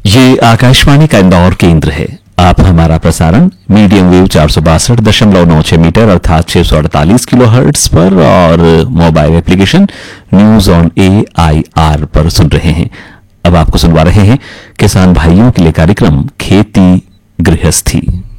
ये आकाशवाणी का इंदौर केंद्र है। आप हमारा प्रसारण मीडियम वेव 462.96 मीटर अर्थात 648 किलोहर्ट्ज पर और mobile application news on AIR पर सुन रहे हैं। अब आपको सुनवा रहे हैं किसान भाइयों के लिए कार्यक्रम खेती गृहस्थी।